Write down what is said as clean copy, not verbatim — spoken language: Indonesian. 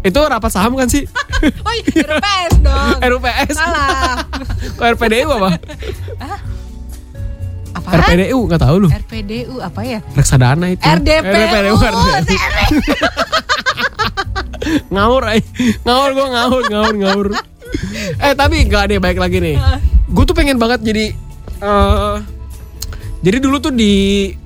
Itu rapat saham kan sih? Oh iya, RUPS dong. RUPS. Salah. Kok RPDU apa? Apaan? RPDU nggak tahu lu. RPDU apa ya? Reksadana itu. RDPU. Ngawur gue ngawur. Tapi enggak deh, baik lagi nih. Gue tuh pengen banget jadi dulu tuh di